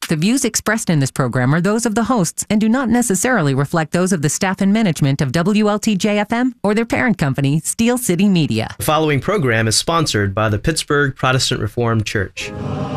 The views expressed in this program are those of the hosts and do not necessarily reflect those of the staff and management of WLTJ-FM or their parent company, Steel City Media. The following program is sponsored by the Pittsburgh Protestant Reformed Church.